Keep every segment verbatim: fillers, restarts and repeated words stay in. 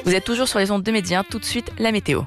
Vous êtes toujours sur les ondes de Média, tout de suite la météo.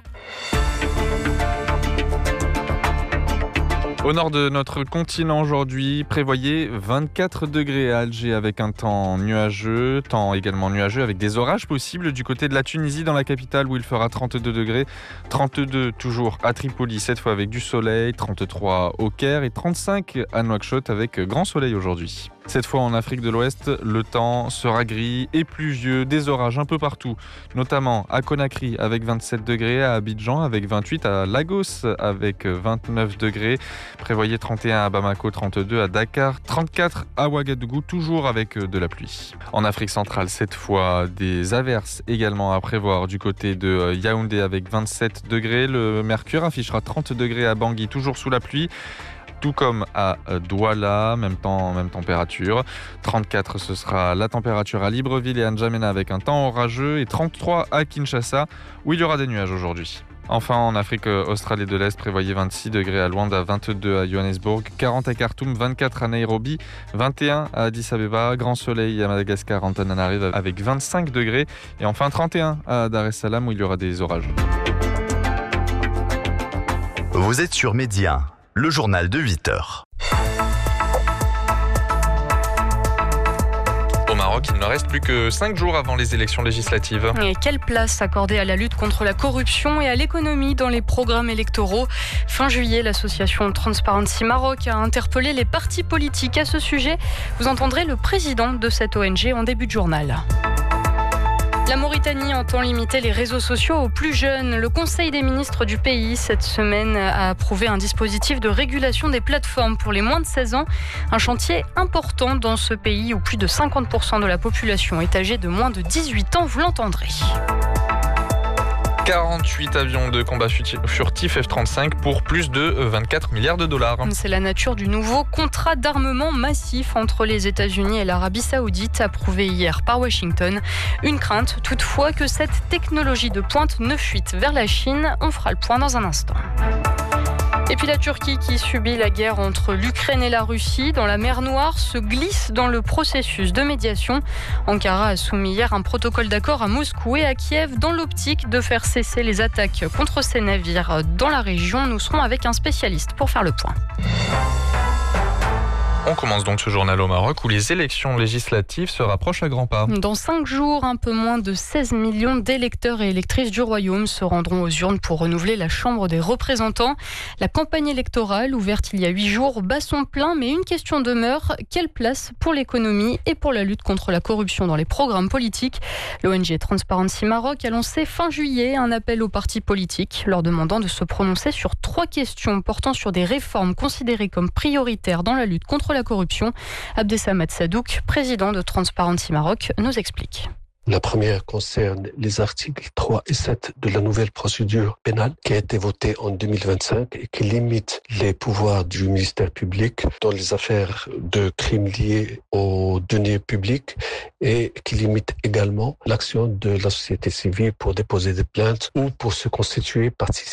Au nord de notre continent aujourd'hui, prévoyez vingt-quatre degrés à Alger avec un temps nuageux, temps également nuageux avec des orages possibles du côté de la Tunisie dans la capitale où il fera trente-deux degrés, trente-deux toujours à Tripoli, cette fois avec du soleil, trente-trois au Caire et trente-cinq à Nouakchott avec grand soleil aujourd'hui. Cette fois en Afrique de l'Ouest, le temps sera gris et pluvieux, des orages un peu partout, notamment à Conakry avec vingt-sept degrés, à Abidjan avec vingt-huit, à Lagos avec vingt-neuf degrés, prévoyez trente et un à Bamako, trente-deux à Dakar, trente-quatre à Ouagadougou, toujours avec de la pluie. En Afrique centrale, cette fois, des averses également à prévoir du côté de Yaoundé avec vingt-sept degrés, le mercure affichera trente degrés à Bangui, toujours sous la pluie. Tout comme à Douala, même temps, même température. trente-quatre, ce sera la température à Libreville et à N'Djamena avec un temps orageux. Et trente-trois à Kinshasa, où il y aura des nuages aujourd'hui. Enfin, en Afrique australe et de l'Est, prévoyez vingt-six degrés à Luanda, vingt-deux à Johannesburg, quarante à Khartoum, vingt-quatre à Nairobi, vingt et un à Addis Abeba, grand soleil à Madagascar, Antananarive avec vingt-cinq degrés. Et enfin, trente et un à Dar es Salaam, où il y aura des orages. Vous êtes sur Média, le journal de huit heures. Au Maroc, il ne reste plus que cinq jours avant les élections législatives. Et quelle place accorder à la lutte contre la corruption et à l'économie dans les programmes électoraux ? Fin juillet, l'association Transparency Maroc a interpellé les partis politiques à ce sujet. Vous entendrez le président de cette O N G en début de journal. La Mauritanie entend limiter les réseaux sociaux aux plus jeunes. Le Conseil des ministres du pays, cette semaine, a approuvé un dispositif de régulation des plateformes pour les moins de seize ans. Un chantier important dans ce pays où plus de cinquante pour cent de la population est âgée de moins de dix-huit ans, vous l'entendrez. quarante-huit avions de combat furtifs F trente-cinq pour plus de vingt-quatre milliards de dollars. C'est la nature du nouveau contrat d'armement massif entre les États-Unis et l'Arabie Saoudite, approuvé hier par Washington. Une crainte toutefois que cette technologie de pointe ne fuite vers la Chine. On fera le point dans un instant. Et puis la Turquie qui subit la guerre entre l'Ukraine et la Russie dans la mer Noire se glisse dans le processus de médiation. Ankara a soumis hier un protocole d'accord à Moscou et à Kiev dans l'optique de faire cesser les attaques contre ces navires dans la région. Nous serons avec un spécialiste pour faire le point. On commence donc ce journal au Maroc où les élections législatives se rapprochent à grands pas. Dans cinq jours, un peu moins de seize millions d'électeurs et électrices du royaume se rendront aux urnes pour renouveler la Chambre des représentants. La campagne électorale, ouverte il y a huit jours, bat son plein, mais une question demeure. Quelle place pour l'économie et pour la lutte contre la corruption dans les programmes politiques ? L'O N G Transparency Maroc a lancé fin juillet un appel aux partis politiques, leur demandant de se prononcer sur trois questions portant sur des réformes considérées comme prioritaires dans la lutte contre la corruption. Abdessamad Sadouk, président de Transparency Maroc, nous explique. La première concerne les articles trois et sept de la nouvelle procédure pénale qui a été votée en deux mille vingt-cinq et qui limite les pouvoirs du ministère public dans les affaires de crimes liés aux deniers publics et qui limite également l'action de la société civile pour déposer des plaintes ou pour se constituer partie